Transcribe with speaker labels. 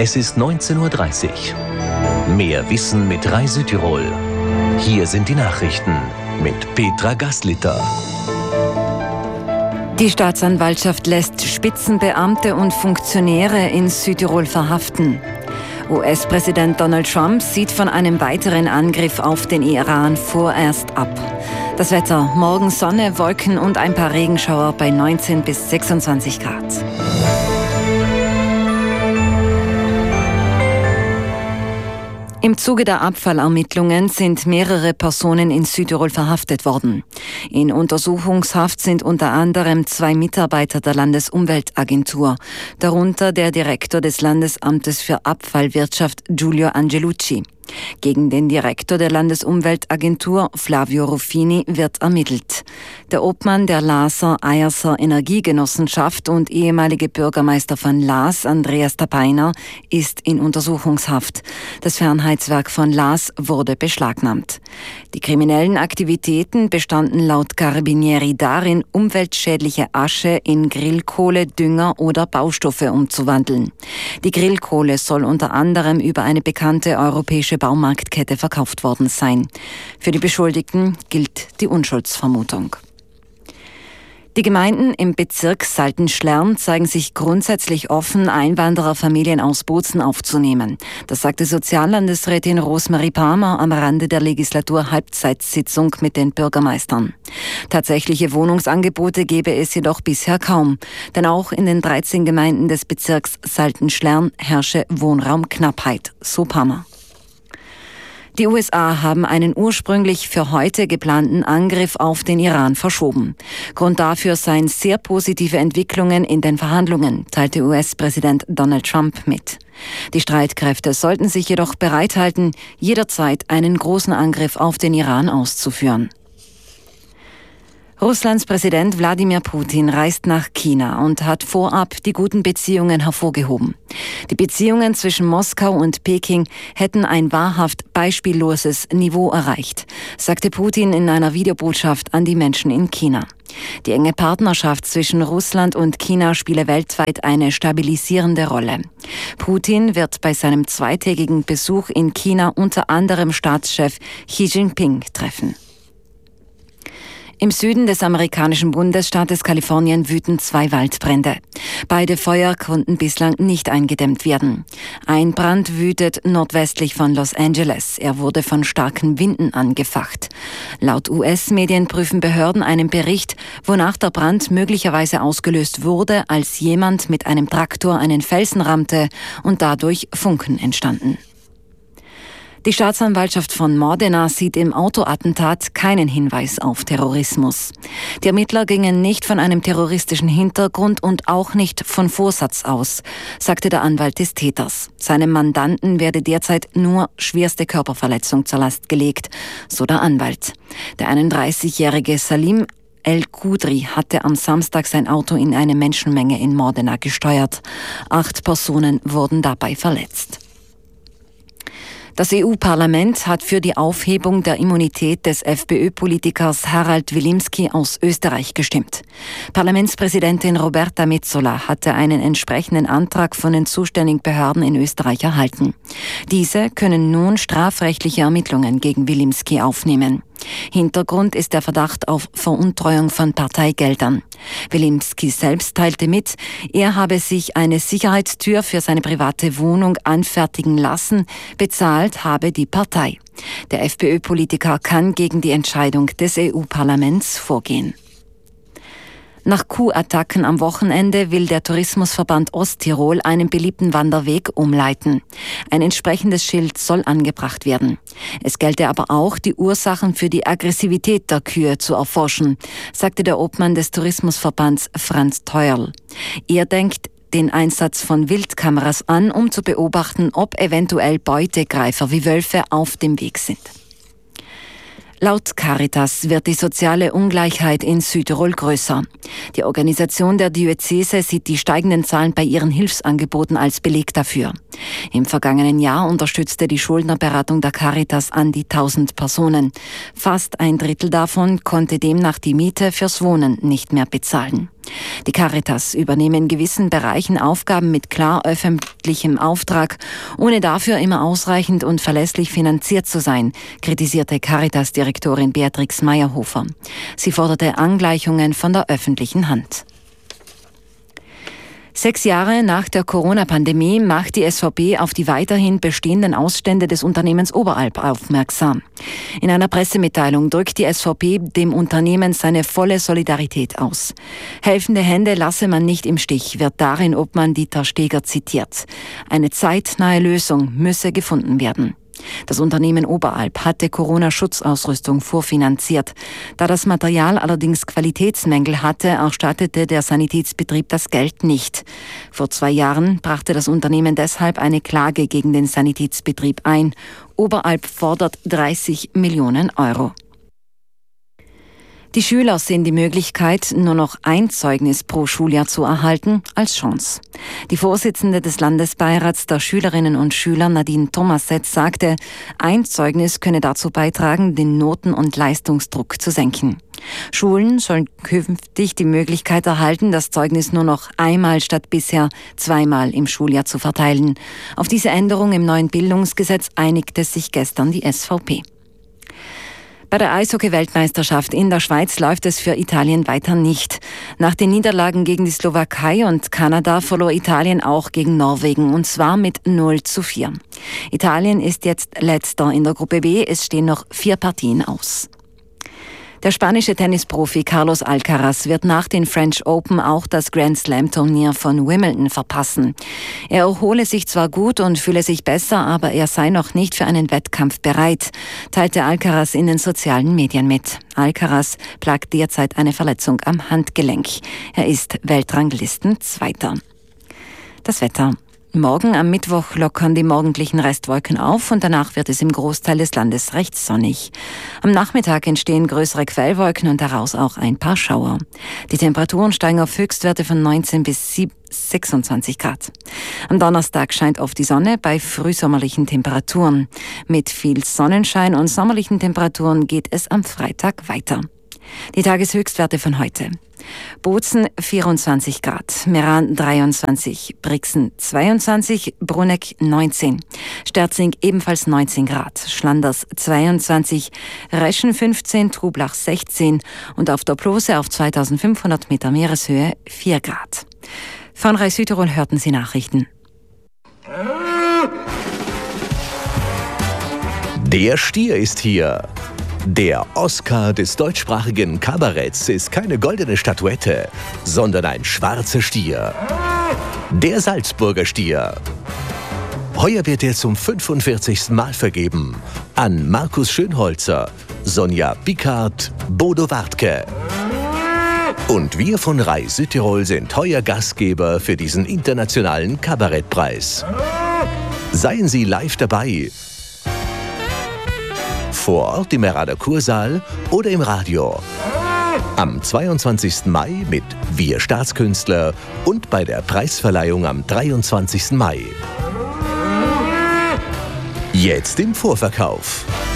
Speaker 1: Es ist 19:30 Uhr. Mehr Wissen mit Rai Südtirol. Hier sind die Nachrichten mit Petra Gaslitter.
Speaker 2: Die Staatsanwaltschaft lässt Spitzenbeamte und Funktionäre in Südtirol verhaften. US-Präsident Donald Trump sieht von einem weiteren Angriff auf den Iran vorerst ab. Das Wetter: morgen Sonne, Wolken und ein paar Regenschauer bei 19 bis 26 Grad. Im Zuge der Abfallermittlungen sind mehrere Personen in Südtirol verhaftet worden. In Untersuchungshaft sind unter anderem 2 Mitarbeiter der Landesumweltagentur, darunter der Direktor des Landesamtes für Abfallwirtschaft Giulio Angelucci. Gegen den Direktor der Landesumweltagentur, Flavio Ruffini, wird ermittelt. Der Obmann der Laaser-Eierser Energiegenossenschaft und ehemalige Bürgermeister von Laas, Andreas Tapainer, ist in Untersuchungshaft. Das Fernheitswerk von Laas wurde beschlagnahmt. Die kriminellen Aktivitäten bestanden laut Carabinieri darin, umweltschädliche Asche in Grillkohle, Dünger oder Baustoffe umzuwandeln. Die Grillkohle soll unter anderem über eine bekannte europäische Baumarktkette verkauft worden sein. Für die Beschuldigten gilt die Unschuldsvermutung. Die Gemeinden im Bezirk Saltenschlern zeigen sich grundsätzlich offen, Einwandererfamilien aus Bozen aufzunehmen. Das sagte Soziallandesrätin Rosemarie Palmer am Rande der Legislatur-Halbzeitsitzung mit den Bürgermeistern. Tatsächliche Wohnungsangebote gebe es jedoch bisher kaum, denn auch in den 13 Gemeinden des Bezirks Saltenschlern herrsche Wohnraumknappheit, so Palmer. Die USA haben einen ursprünglich für heute geplanten Angriff auf den Iran verschoben. Grund dafür seien sehr positive Entwicklungen in den Verhandlungen, teilte US-Präsident Donald Trump mit. Die Streitkräfte sollten sich jedoch bereithalten, jederzeit einen großen Angriff auf den Iran auszuführen. Russlands Präsident Wladimir Putin reist nach China und hat vorab die guten Beziehungen hervorgehoben. Die Beziehungen zwischen Moskau und Peking hätten ein wahrhaft beispielloses Niveau erreicht, sagte Putin in einer Videobotschaft an die Menschen in China. Die enge Partnerschaft zwischen Russland und China spiele weltweit eine stabilisierende Rolle. Putin wird bei seinem zweitägigen Besuch in China unter anderem Staatschef Xi Jinping treffen. Im Süden des amerikanischen Bundesstaates Kalifornien wüten 2 Waldbrände. Beide Feuer konnten bislang nicht eingedämmt werden. Ein Brand wütet nordwestlich von Los Angeles. Er wurde von starken Winden angefacht. Laut US-Medien prüfen Behörden einen Bericht, wonach der Brand möglicherweise ausgelöst wurde, als jemand mit einem Traktor einen Felsen rammte und dadurch Funken entstanden. Die Staatsanwaltschaft von Modena sieht im Autoattentat keinen Hinweis auf Terrorismus. Die Ermittler gingen nicht von einem terroristischen Hintergrund und auch nicht von Vorsatz aus, sagte der Anwalt des Täters. Seinem Mandanten werde derzeit nur schwerste Körperverletzung zur Last gelegt, so der Anwalt. Der 31-jährige Salim El-Kudri hatte am Samstag sein Auto in eine Menschenmenge in Modena gesteuert. 8 Personen wurden dabei verletzt. Das EU-Parlament hat für die Aufhebung der Immunität des FPÖ-Politikers Harald Wilimski aus Österreich gestimmt. Parlamentspräsidentin Roberta Metsola hatte einen entsprechenden Antrag von den zuständigen Behörden in Österreich erhalten. Diese können nun strafrechtliche Ermittlungen gegen Wilimski aufnehmen. Hintergrund ist der Verdacht auf Veruntreuung von Parteigeldern. Wilimski selbst teilte mit, er habe sich eine Sicherheitstür für seine private Wohnung anfertigen lassen, bezahlt habe die Partei. Der FPÖ-Politiker kann gegen die Entscheidung des EU-Parlaments vorgehen. Nach Kuhattacken am Wochenende will der Tourismusverband Osttirol einen beliebten Wanderweg umleiten. Ein entsprechendes Schild soll angebracht werden. Es gelte aber auch, die Ursachen für die Aggressivität der Kühe zu erforschen, sagte der Obmann des Tourismusverbands Franz Teurl. Er denkt den Einsatz von Wildkameras an, um zu beobachten, ob eventuell Beutegreifer wie Wölfe auf dem Weg sind. Laut Caritas wird die soziale Ungleichheit in Südtirol größer. Die Organisation der Diözese sieht die steigenden Zahlen bei ihren Hilfsangeboten als Beleg dafür. Im vergangenen Jahr unterstützte die Schuldnerberatung der Caritas an die 1000 Personen. Fast ein Drittel davon konnte demnach die Miete fürs Wohnen nicht mehr bezahlen. Die Caritas übernehme in gewissen Bereichen Aufgaben mit klar öffentlichem Auftrag, ohne dafür immer ausreichend und verlässlich finanziert zu sein, kritisierte Caritas-Direktorin Beatrix Meyerhofer. Sie forderte Angleichungen von der öffentlichen Hand. 6 Jahre nach der Corona-Pandemie macht die SVP auf die weiterhin bestehenden Ausstände des Unternehmens Oberalp aufmerksam. In einer Pressemitteilung drückt die SVP dem Unternehmen seine volle Solidarität aus. Helfende Hände lasse man nicht im Stich, wird darin Obmann Dieter Steger zitiert. Eine zeitnahe Lösung müsse gefunden werden. Das Unternehmen Oberalp hatte Corona-Schutzausrüstung vorfinanziert. Da das Material allerdings Qualitätsmängel hatte, erstattete der Sanitätsbetrieb das Geld nicht. Vor 2 Jahren brachte das Unternehmen deshalb eine Klage gegen den Sanitätsbetrieb ein. Oberalp fordert 30 Millionen Euro. Die Schüler sehen die Möglichkeit, nur noch ein Zeugnis pro Schuljahr zu erhalten, als Chance. Die Vorsitzende des Landesbeirats der Schülerinnen und Schüler, Nadine Thomasetz, sagte, ein Zeugnis könne dazu beitragen, den Noten- und Leistungsdruck zu senken. Schulen sollen künftig die Möglichkeit erhalten, das Zeugnis nur noch einmal statt bisher 2-mal im Schuljahr zu verteilen. Auf diese Änderung im neuen Bildungsgesetz einigte sich gestern die SVP. Bei der Eishockey-Weltmeisterschaft in der Schweiz läuft es für Italien weiter nicht. Nach den Niederlagen gegen die Slowakei und Kanada verlor Italien auch gegen Norwegen, und zwar mit 0:4. Italien ist jetzt Letzter in der Gruppe B, es stehen noch 4 Partien aus. Der spanische Tennisprofi Carlos Alcaraz wird nach den French Open auch das Grand Slam-Turnier von Wimbledon verpassen. Er erhole sich zwar gut und fühle sich besser, aber er sei noch nicht für einen Wettkampf bereit, teilte Alcaraz in den sozialen Medien mit. Alcaraz plagt derzeit eine Verletzung am Handgelenk. Er ist Weltranglistenzweiter. Das Wetter. Morgen am Mittwoch lockern die morgendlichen Restwolken auf und danach wird es im Großteil des Landes recht sonnig. Am Nachmittag entstehen größere Quellwolken und daraus auch ein paar Schauer. Die Temperaturen steigen auf Höchstwerte von 19 bis 26 Grad. Am Donnerstag scheint oft die Sonne bei frühsommerlichen Temperaturen. Mit viel Sonnenschein und sommerlichen Temperaturen geht es am Freitag weiter. Die Tageshöchstwerte von heute. Bozen 24 Grad, Meran 23, Brixen 22, Bruneck 19, Sterzing ebenfalls 19 Grad, Schlanders 22, Reschen 15, Trublach 16 und auf der Plose auf 2500 Meter Meereshöhe 4 Grad. Von Rai Südtirol hörten Sie Nachrichten.
Speaker 1: Der Stier ist hier. Der Oscar des deutschsprachigen Kabaretts ist keine goldene Statuette, sondern ein schwarzer Stier. Der Salzburger Stier. Heuer wird er zum 45. Mal vergeben an Markus Schönholzer, Sonja Pickard, Bodo Wartke. Und wir von Rai Südtirol sind heuer Gastgeber für diesen internationalen Kabarettpreis. Seien Sie live dabei. Vor Ort im Merader Kursaal oder im Radio. Am 22. Mai mit Wir Staatskünstler und bei der Preisverleihung am 23. Mai. Jetzt im Vorverkauf.